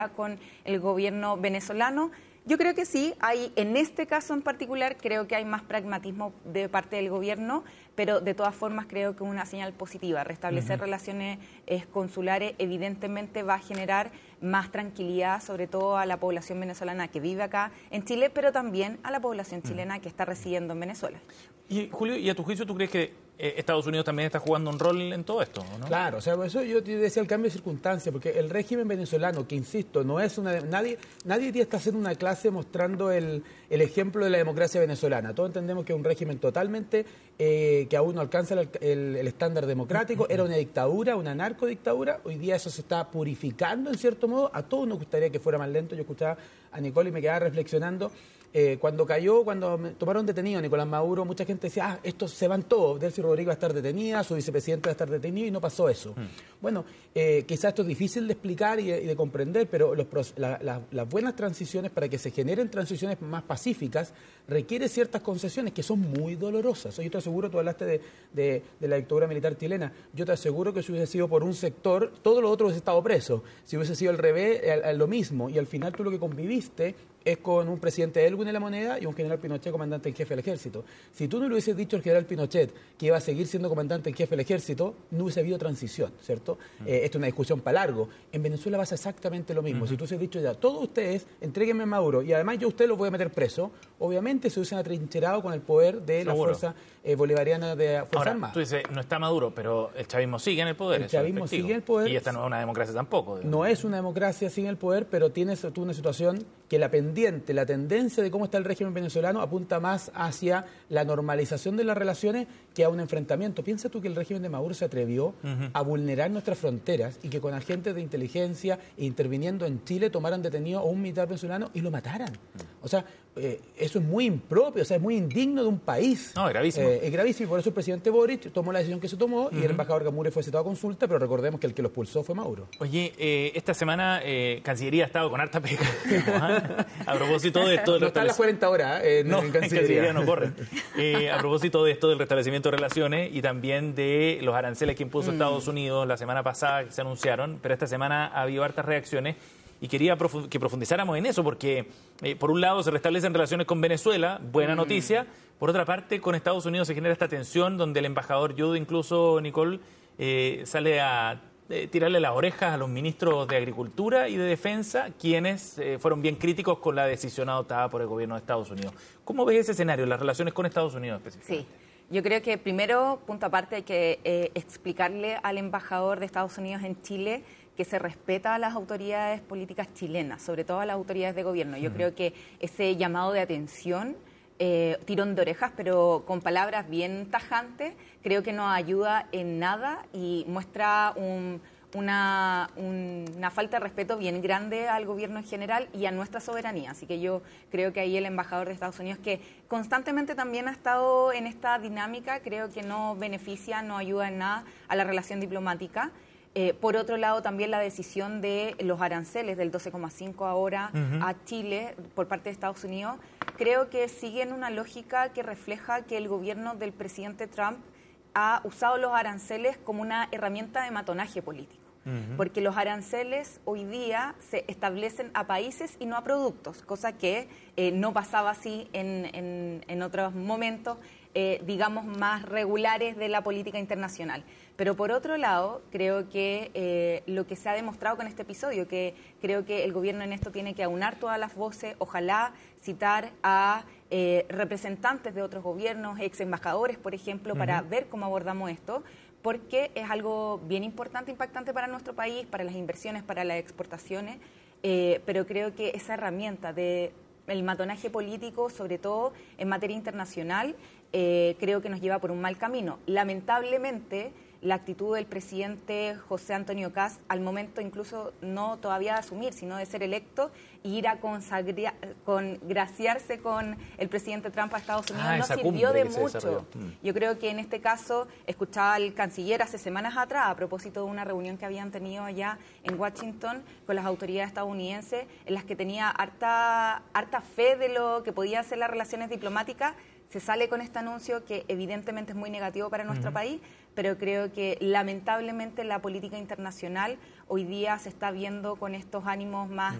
con el gobierno venezolano. Yo creo que sí, en este caso en particular, creo que hay más pragmatismo de parte del gobierno, pero de todas formas creo que es una señal positiva. Restablecer relaciones consulares evidentemente va a generar más tranquilidad, sobre todo a la población venezolana que vive acá en Chile, pero también a la población chilena que está residiendo en Venezuela. Y Julio, ¿y a tu juicio tú crees que Estados Unidos también está jugando un rol en todo esto, ¿no? Claro, o sea, por eso yo te decía el cambio de circunstancia, porque el régimen venezolano, que insisto, no es una... Nadie hoy día está haciendo una clase mostrando el ejemplo de la democracia venezolana. Todos entendemos que es un régimen totalmente que aún no alcanza el estándar democrático. Era una dictadura, una narcodictadura. Hoy día eso se está purificando, en cierto modo. A todos nos gustaría que fuera más lento. Yo escuchaba a Nicole y me quedaba reflexionando. Cuando me tomaron detenido a Nicolás Maduro, mucha gente decía, estos se van todos, Delcy Rodríguez va a estar detenida, su vicepresidente va a estar detenido, y no pasó eso. Bueno, quizás esto es difícil de explicar y de comprender, pero las buenas transiciones, para que se generen transiciones más pacíficas, requiere ciertas concesiones que son muy dolorosas. Yo te aseguro, tú hablaste de la dictadura militar chilena, yo te aseguro que si hubiese sido por un sector, todo lo otro hubiese estado preso. Si hubiese sido al revés, lo mismo, y al final tú lo que conviviste es con un presidente Elwin en la moneda y un general Pinochet, comandante en jefe del ejército. Si tú no le hubieses dicho al general Pinochet que iba a seguir siendo comandante en jefe del ejército, no hubiese habido transición, ¿cierto? Esto es una discusión para largo. En Venezuela pasa exactamente lo mismo. Si tú hubieses dicho ya, todos ustedes, entréguenme a Maduro, y además yo a usted lo voy a meter preso, obviamente se hubiesen atrincherado con el poder de la fuerza bolivariana de Fuerza Armada. Tú dices, no está Maduro, pero el chavismo sigue en el poder. El chavismo sigue en el poder. Y esta no es una democracia tampoco. Digamos. No es una democracia sin el poder, pero tienes tú una situación que la tendencia de cómo está el régimen venezolano apunta más hacia la normalización de las relaciones que a un enfrentamiento. Piensa tú que el régimen de Maduro se atrevió a vulnerar nuestras fronteras y que con agentes de inteligencia interviniendo en Chile tomaran detenido a un militar venezolano y lo mataran. O sea, eso es muy impropio, o sea, es muy indigno de un país. No, es gravísimo. Es gravísimo, y por eso el presidente Boric tomó la decisión que se tomó y el embajador Gamure fue citado a consulta, pero recordemos que el que lo expulsó fue Maduro. Oye, esta semana Cancillería ha estado con harta pega. A propósito de esto... No están las 40 horas en Cancillería no corre. A propósito de esto del restablecimiento de relaciones y también de los aranceles que impuso Estados Unidos la semana pasada, que se anunciaron, pero esta semana ha habido hartas reacciones. Y quería que profundizáramos en eso, porque por un lado se restablecen relaciones con Venezuela, buena noticia. Por otra parte, con Estados Unidos se genera esta tensión donde el embajador Jude, incluso Nicole, sale a tirarle las orejas a los ministros de Agricultura y de Defensa, quienes fueron bien críticos con la decisión adoptada por el gobierno de Estados Unidos. ¿Cómo ves ese escenario, las relaciones con Estados Unidos específicamente? Sí. Yo creo que primero, punto aparte, hay que explicarle al embajador de Estados Unidos en Chile que se respeta a las autoridades políticas chilenas, sobre todo a las autoridades de gobierno. Yo creo que ese llamado de atención, tirón de orejas, pero con palabras bien tajantes, creo que no ayuda en nada y muestra una falta de respeto bien grande al gobierno en general y a nuestra soberanía. Así que yo creo que ahí el embajador de Estados Unidos, que constantemente también ha estado en esta dinámica, creo que no beneficia, no ayuda en nada a la relación diplomática. Por otro lado, también la decisión de los aranceles del 12,5 ahora a Chile por parte de Estados Unidos, creo que siguen una lógica que refleja que el gobierno del presidente Trump ha usado los aranceles como una herramienta de matonaje político. Porque los aranceles hoy día se establecen a países y no a productos, cosa que no pasaba así en otros momentos, digamos, más regulares de la política internacional. Pero por otro lado, creo que lo que se ha demostrado con este episodio, que creo que el gobierno en esto tiene que aunar todas las voces, ojalá citar a representantes de otros gobiernos, ex embajadores, por ejemplo, para ver cómo abordamos esto, porque es algo bien importante, impactante para nuestro país, para las inversiones, para las exportaciones, pero creo que esa herramienta de el matonaje político, sobre todo en materia internacional, creo que nos lleva por un mal camino. Lamentablemente, la actitud del presidente José Antonio Kast, al momento incluso no todavía de asumir, sino de ser electo, e ir a congraciarse con el presidente Trump a Estados Unidos, no sirvió de mucho. Yo creo que en este caso, escuchaba al canciller hace semanas atrás, a propósito de una reunión que habían tenido allá en Washington con las autoridades estadounidenses, en las que tenía harta fe de lo que podían ser las relaciones diplomáticas. se sale con este anuncio que evidentemente es muy negativo para nuestro país, pero creo que lamentablemente la política internacional hoy día se está viendo con estos ánimos más